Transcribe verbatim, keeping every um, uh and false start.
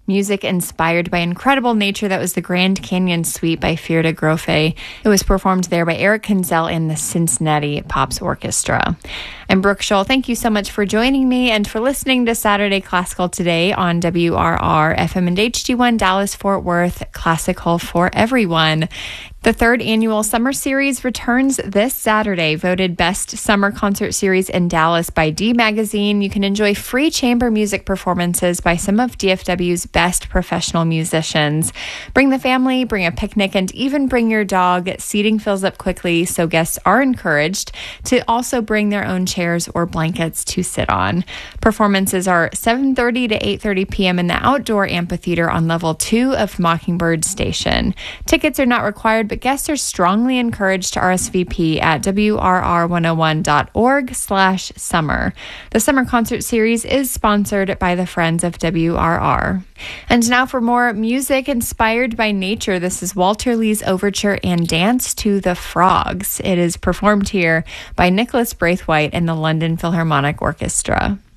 Music inspired by incredible nature. That was the Grand Canyon Suite by Fierda Grofe. It was performed there by Eric Kinzel and the Cincinnati Pops Orchestra. I'm Brooke Scholl. Thank you so much for joining me and for listening to Saturday Classical today on W R R F M and H D one Dallas-Fort Worth, classical for everyone. The third annual Summer Series returns this Saturday, voted Best Summer Concert Series in Dallas by D Magazine. You can enjoy free chamber music performances by some of D F W's best professional musicians. Bring the family, bring a picnic, and even bring your dog. Seating fills up quickly, so guests are encouraged to also bring their own chairs or blankets to sit on. Performances are seven thirty to eight thirty p.m. in the outdoor amphitheater on level two of Mockingbird Station. Tickets are not required, but guests are strongly encouraged to R S V P at W R R one oh one dot org slash summer. The Summer Concert Series is sponsored by the Friends of W R R. And now for more music inspired by nature. This is Walter Lee's Overture and Dance to the Frogs. It is performed here by Nicholas Braithwaite and the London Philharmonic Orchestra.